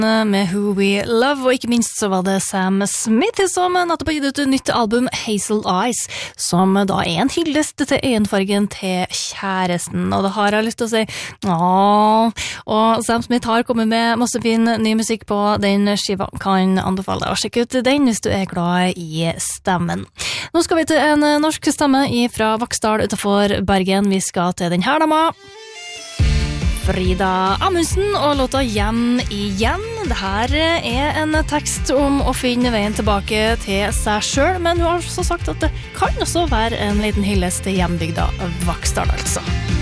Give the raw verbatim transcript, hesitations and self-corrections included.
med Who We Love, og ikke minst så var det Sam Smith som nettopp har gitt ut et nytt album, Hazel Eyes, som da er en hyllest til øyenfargen til kjæresten, og det har jeg lyst til å si åh, og Sam Smith har kommet med masse fin ny musikk på den skiva, kan anbefale deg å sjekke ut den hvis du er glad i stemmen. Nå skal vi til en norsk stemme fra Vaksdal utenfor Bergen, vi skal til den her dama, Frida Amundsen og låta Hjem igjen. Det her er en tekst om å finne veien tilbake til seg selv, men hun har også sagt at det kan også være en liten hyllest til hjembygda Vaksdal altså.